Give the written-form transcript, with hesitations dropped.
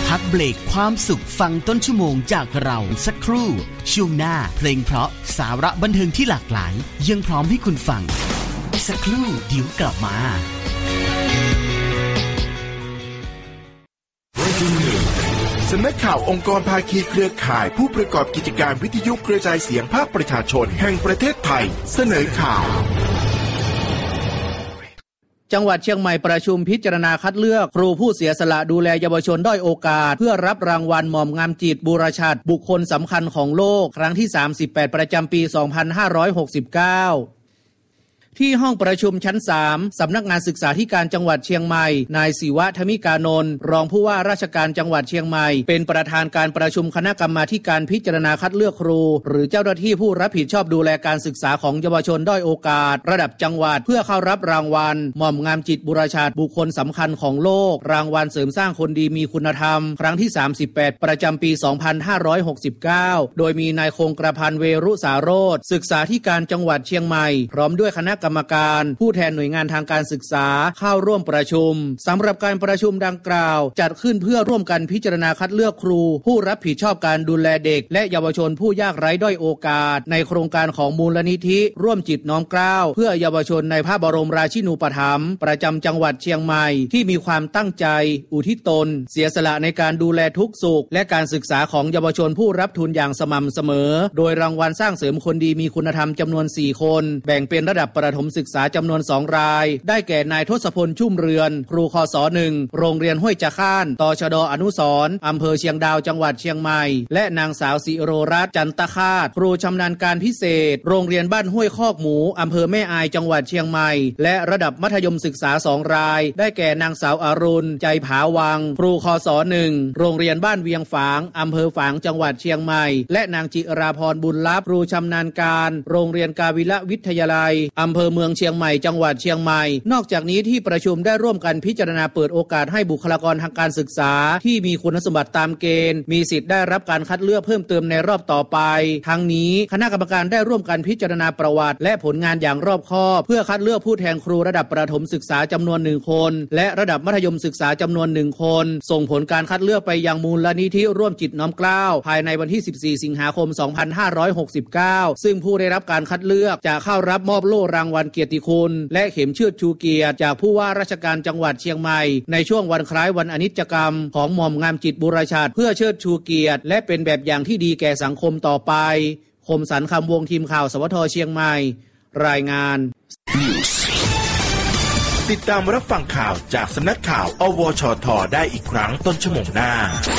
พักเบรกความสุขฟังต้นชั่วโมงจากเราสักครู่ช่วงหน้าเพลงเพราะสาระบันเทิงที่หลากหลายยังพร้อมให้คุณฟังสักครู่เดี๋ยวกลับมาสำนักข่าวองค์กรภาคีเครือข่ายผู้ประกอบกิจการวิทยุกระจายเสียงภาคประชาชนแห่งประเทศไทยเสนอข่าวจังหวัดเชียงใหม่ประชุมพิจารณาคัดเลือกครูผู้เสียสละดูแลเยาวชนด้อยโอกาสเพื่อรับรางวัลหม่อมงามจิตบูรชาติบุคคลสำคัญของโลกครั้งที่38ประจำปี 2569ที่ห้องประชุมชั้น3สำนักงานศึกษาธิการจังหวัดเชียงใหม่นายศิวะธมิกานนท์รองผู้ว่าราชการจังหวัดเชียงใหม่เป็นประธานการประชุมคณะกรรมาธิการพิจารณาคัดเลือกครูหรือเจ้าหน้าที่ผู้รับผิดชอบดูแลการศึกษาของเยาวชนด้อยโอกาสระดับจังหวัดเพื่อเข้ารับรางวัลหม่อมงามจิตบูรชาติบุคคลสำคัญของโลกรางวัลเสริมสร้างคนดีมีคุณธรรมครั้งที่38ประจำปี 2569โดยมีนายคงกระพันเวรุสาโรจน์ศึกษาธิการจังหวัดเชียงใหม่พร้อมด้วยคณะกรรมการผู้แทนหน่วยงานทางการศึกษาเข้าร่วมประชุมสำหรับการประชุมดังกล่าวจัดขึ้นเพื่อร่วมกันพิจารณาคัดเลือกครูผู้รับผิดชอบการดูแลเด็กและเยาวชนผู้ยากไร้ด้อยโอกาสในโครงการของมูลนิธิร่วมจิตน้อมเกล้าเพื่อเยาวชนในพระบรมราชินูปถัมภ์ประจำจังหวัดเชียงใหม่ที่มีความตั้งใจอุทิศตนเสียสละในการดูแลทุกสุขและการศึกษาของเยาวชนผู้รับทุนอย่างสม่ำเสมอโดยรางวัลสร้างเสริมคนดีมีคุณธรรมจำนวน4คนแบ่งเป็นระดับประถมศึกษาจำนวน2รายได้แก่นายทศพลชุ่มเรือนครูคศ1โรงเรียนห้วยจะข้านตชด.อนุสรณ์อำเภอเชียงดาวจังหวัดเชียงใหม่และนางสาวศิโรรัตน์จันตคาตครูชำนาญการพิเศษโรงเรียนบ้านห้วยคอกหมูอำเภอแม่อายจังหวัดเชียงใหม่และระดับมัธยมศึกษา2รายได้แก่นางสาวอรุณใจผาวังครูคศ1โรงเรียนบ้านเวียงฝางอำเภอฝางจังหวัดเชียงใหม่และนางจิราพรบุญลับครูชำนาญการโรงเรียนกาวิละวิทยาลัยอำเภอเมืองเชียงใหม่จังหวัดเชียงใหม่นอกจากนี้ที่ประชุมได้ร่วมกันพิจารณาเปิดโอกาสให้บุคลากรทางการศึกษาที่มีคุณสมบัติตามเกณฑ์มีสิทธิ์ได้รับการคัดเลือกเพิ่มเติมในรอบต่อไปทั้งนี้คณะกรรมการได้ร่วมกันพิจารณาประวัติและผลงานอย่างรอบคอบเพื่อคัดเลือกผู้แทนครูระดับประถมศึกษาจำนวน1คนและระดับมัธยมศึกษาจำนวน1คนส่งผลการคัดเลือกไปยังมูลนิธิร่วมจิตน้อมเกล้าภายในวันที่14สิงหาคม2569ซึ่งผู้ได้รับการคัดเลือกจะเข้ารับมอบโล่รางวัลเกียรติคุณและเข็มเชือดชูเกียรติจากผู้ว่าราชการจังหวัดเชียงใหม่ในช่วงวันคล้ายวันอนิจจกรรมของหม่อมงามจิตบูรชาติเพื่อเชิดชูเกียรติและเป็นแบบอย่างที่ดีแก่สังคมต่อไปคมสันต์คำวงทีมข่าวสวทเชียงใหม่รายงานติดตามรับฟังข่าวจากสำนักข่าวอวชท.ได้อีกครั้งต้นชั่วโมงหน้า